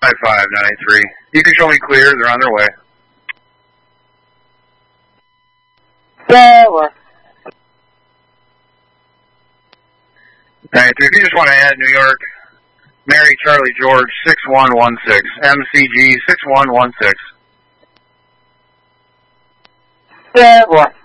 5593. You can show me clear. They're on their way. Yeah, well. 93. If you just want to add New York, Mary Charlie George 6116. MCG 6116. Yeah, well.